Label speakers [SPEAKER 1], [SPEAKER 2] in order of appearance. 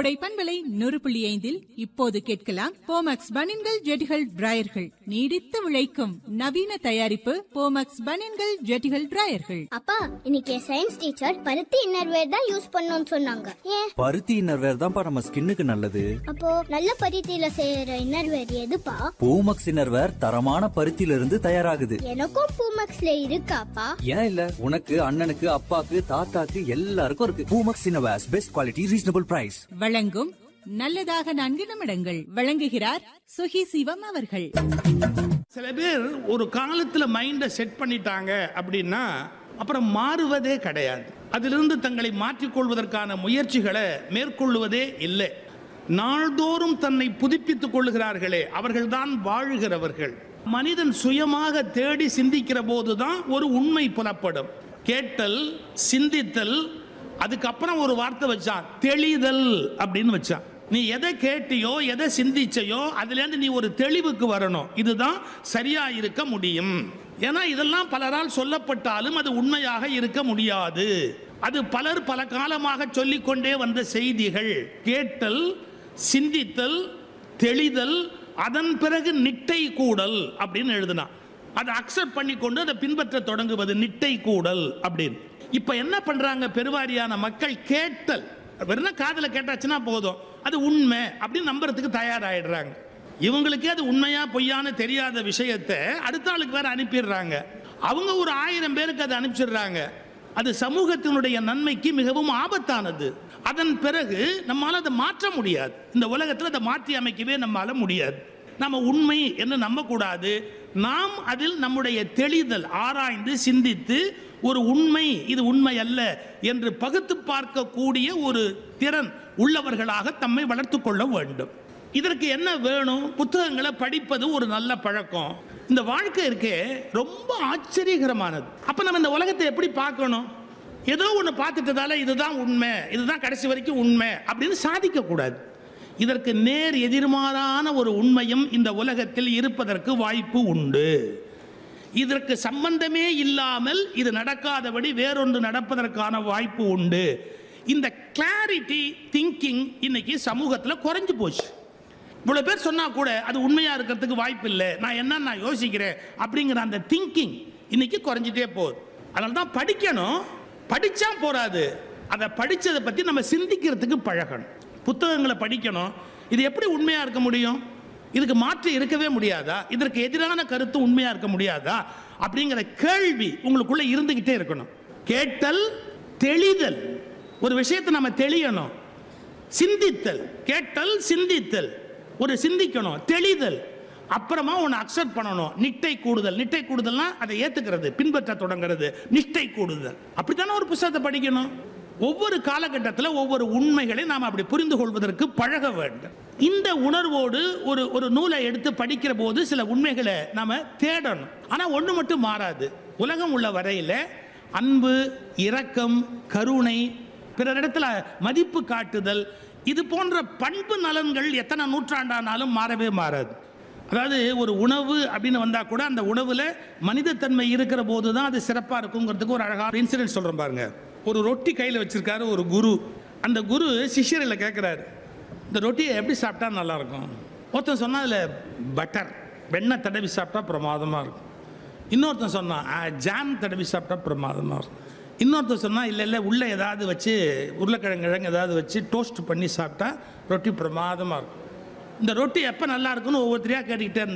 [SPEAKER 1] கோடை பண்பலை 100.5 இப்போது கேட்கலாம் போமக்ஸ் பனியன்கள் ஜெட்டிகள் டிராயர்கள் நீடித்து உழைக்கும் நவீன தயாரிப்பு போமக்ஸ் பனியன்கள் ஜெட்டிகள் டிராயர்கள்.
[SPEAKER 2] அப்பா இன்னைக்கு சயின்ஸ் டீச்சர் பருத்தி இன்னர்வேர் தான் யூஸ் பண்ணணும்னு சொன்னாங்க. ஏன்?
[SPEAKER 3] பருத்தி இன்னர்வேர் தான்ப்பா நம்ம ஸ்கின்னுக்கு நல்லது.
[SPEAKER 2] அப்போ நல்ல பருத்தியில செய்யற இன்னர்வேர் எதுப்பா?
[SPEAKER 3] பூமக்ஸ் இன்னர்வேர் தரமான பருத்தியில இருந்து தயாராகுது.
[SPEAKER 2] எனக்கும் பூமக்ஸ்ல இருக்காப்பா?
[SPEAKER 3] ஏன் இல்ல, உனக்கு அண்ணனுக்கு அப்பாக்கு தாத்தாக்கு எல்லாருக்கும் இருக்கு. Poomex innerwear best quality reasonable price.
[SPEAKER 1] வழங்கும் நல்லதாக 4 நிமிடங்கள். வழங்குகிறார் சுகி சிவம் அவர்கள்.
[SPEAKER 4] சில பேர் ஒரு காலத்துல மைண்ட செட் பண்ணிட்டாங்க அப்படின்னா அப்புறம் மாறுவதே கிடையாது. அதிலிருந்து தங்களை மாற்றிக்கொள்வதற்கான முயற்சிகளை மேற்கொள்வதே இல்லை. நாள்தோறும் தன்னை புதுப்பித்துக் கொள்ளுகிறார்களே அவர்கள்தான் வாழுகிறவர்கள். மனிதன் சுயமாக தேடி சிந்திக்கிற போதுதான் ஒரு உண்மை புலப்படும். கேட்டல், சிந்தித்தல், அதுக்கப்புறம் ஒரு வார்த்தை வச்சான், தெளிதல் அப்படின்னு வச்சான். நீ எதை கேட்டியோ எதை சிந்திச்சையோ அதுலேருந்து நீ ஒரு தெளிவுக்கு வரணும். இதுதான் சரியா இருக்க முடியும். ஏன்னா இதெல்லாம் பலரால் சொல்லப்பட்டாலும் அது உண்மையாக இருக்க முடியாது. அது பலர் பல காலமாக சொல்லிக்கொண்டே வந்த செய்திகள். கேட்டல், சிந்தித்தல், தெளிதல், அதன் பிறகு நிட்டை கூடல் அப்படின்னு எழுதினான். அதை அக்செப்ட் பண்ணிக்கொண்டு அதை பின்பற்ற தொடங்குவது நிட்டை கூடல் அப்படின்னு. இப்ப என்ன பண்றாங்க பெருவாரியான மக்கள்? கேட்டல், வெறும் காதல கேட்டாச்சுன்னா போதும், அது உண்மை அப்படின்னு நம்புறதுக்கு தயாராயிடுறாங்க. இவங்களுக்கே அது உண்மையா பொய்யான்னு தெரியாத விஷயத்தை அடுத்த ஆளுக்கு வேற அனுப்பிடுறாங்க. அவங்க ஒரு 1000 பேருக்கு அதை அனுப்பிச்சிடுறாங்க. அது சமூகத்தினுடைய நன்மைக்கு மிகவும் ஆபத்தானது. அதன் பிறகு நம்மால அதை மாற்ற முடியாது. இந்த உலகத்தில் அதை மாற்றி அமைக்கவே நம்மால முடியாது. நம்ம உண்மை என்று நம்பக்கூடாது. நாம் அதில் நம்முடைய தெளிதல், ஆராய்ந்து சிந்தித்து ஒரு உண்மை இது உண்மை அல்ல என்று பகுத்து பார்க்கக்கூடிய ஒரு திறன் உள்ளவர்களாக தம்மை வளர்த்துக் கொள்ள வேண்டும். இதற்கு என்ன வேணும்? புத்தகங்களை படிப்பது ஒரு நல்ல பழக்கம். இந்த வாழ்க்கை இருக்கே ரொம்ப ஆச்சரியகரமானது. அப்ப நம்ம இந்த உலகத்தை எப்படி பார்க்கணும்? ஏதோ ஒன்று பார்த்துட்டதால இதுதான் உண்மை, இதுதான் கடைசி வரைக்கும் உண்மை அப்படின்னு சாதிக்க கூடாது. இதற்கு நேர் எதிர்மாறான ஒரு உண்மையும் இந்த உலகத்தில் இருப்பதற்கு வாய்ப்பு உண்டு. இதற்கு சம்பந்தமே இல்லாமல் இது நடக்காதபடி வேறொன்று நடப்பதற்கான வாய்ப்பு உண்டு. இந்த கிளாரிட்டி திங்கிங் இன்னைக்கு சமூகத்தில் குறைஞ்சு போச்சு. இவ்வளவு பேர் சொன்னா கூட அது உண்மையா இருக்கிறதுக்கு வாய்ப்பு இல்லை, நான் யோசிக்கிறேன் அப்படிங்கிற அந்த திங்கிங் இன்னைக்கு குறைஞ்சிட்டே போகுது. அதனால தான் படிக்கணும். படிச்சா போறாது, அதை படிச்சதை பத்தி நம்ம சிந்திக்கிறதுக்கு பழகணும். புத்தகங்களை படிக்கணும். இது எப்படி உண்மையா இருக்க முடியும்? இதுக்கு மாற்று இருக்கவே முடியாதா? இதற்கு எதிரான கருத்து உண்மையா இருக்க முடியாதா? அப்படிங்கிற கேள்வி உங்களுக்குள்ள இருந்துகிட்டே இருக்கணும். கேட்டல், தெளிதல், ஒரு விஷயத்தை நம்ம தெளியணும். சிந்தித்தல், கேட்டல், சிந்தித்தல், ஒரு சிந்திக்கணும், தெளிதல், அப்புறமா ஒன்று அக்செப்ட் பண்ணணும். நிட்டை கூடுதல், நிட்டை கூடுதல்னா அதை ஏத்துக்கிறது, பின்பற்ற தொடங்குறது, நிட்டை கூடுதல். அப்படித்தானே ஒரு புத்தகத்தை படிக்கணும். ஒவ்வொரு காலகட்டத்தில் ஒவ்வொரு உண்மைகளை நாம் அப்படி புரிந்து கொள்வதற்கு பழக வேண்டும். இந்த உணர்வோடு ஒரு நூலை எடுத்து படிக்கிற போது சில உண்மைகளை நாம தேடணும். ஆனா ஒன்று மட்டும் மாறாது. உலகம் உள்ள வரையில அன்பு, இரக்கம், கருணை, பிறரிடத்துல மதிப்பு காட்டுதல், இது போன்ற பண்பு நலன்கள் எத்தனை நூற்றாண்டானாலும் மாறவே மாறாது. அதாவது ஒரு உணவு அப்படின்னு வந்தா கூட அந்த உணவுல மனிதத்தன்மை இருக்கிற போது தான் அது சிறப்பா இருக்குங்கிறதுக்கு ஒரு அழகான இன்சிடென்ட் சொல்றேன் பாருங்க. ஒரு ரொட்டி கையில் வச்சிருக்காரு ஒரு குரு. அந்த குரு சிஷ்யர்களை கேட்குறாரு, இந்த ரொட்டியை எப்படி சாப்பிட்டா நல்லா இருக்கும்? ஒருத்தன் சொன்னா அதில் பட்டர், வெண்ணெய் தடவி சாப்பிட்டா பிரமாதமாக இருக்கும். இன்னொருத்தன் சொன்னான் ஜாம் தடவி சாப்பிட்டா பிரமாதமாக இருக்கும். இன்னொருத்தன் சொன்னால் இல்லை உள்ளே ஏதாவது வச்சு உருளைக்கிழங்கு ஏதாவது வச்சு டோஸ்ட் பண்ணி சாப்பிட்டா ரொட்டி பிரமாதமாக இருக்கும். இந்த ரொட்டி எப்போ நல்லா இருக்குன்னு ஒவ்வொருத்தரையாக கேட்டுக்கிட்டே